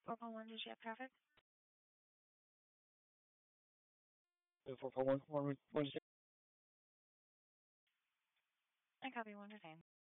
4.1, did you have traffic? 4.1, 1, I copy 1 to 10.